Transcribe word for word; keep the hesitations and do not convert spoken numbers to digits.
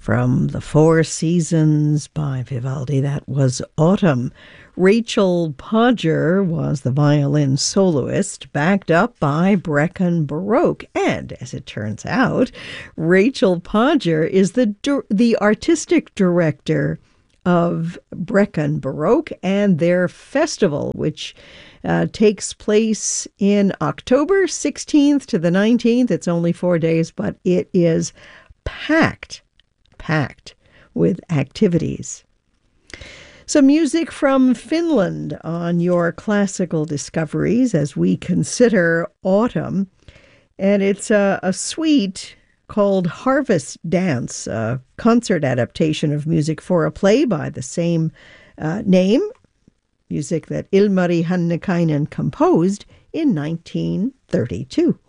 From The Four Seasons by Vivaldi, that was Autumn. Rachel Podger was the violin soloist, backed up by Brecon Baroque. And as it turns out, Rachel Podger is the the artistic director of Brecon Baroque and their festival, which uh, takes place in October sixteenth to the nineteenth. It's only four days, but it is packed, packed with activities. Some music from Finland on your classical discoveries as we consider autumn. And it's a, a suite called Harvest Dance, a concert adaptation of music for a play by the same uh, name, music that Ilmari Hannikainen composed in nineteen thirty-two.